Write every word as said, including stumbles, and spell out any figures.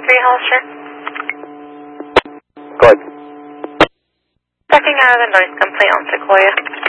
three Hollister. Go ahead. Checking out of the noise complaint on Sequoia.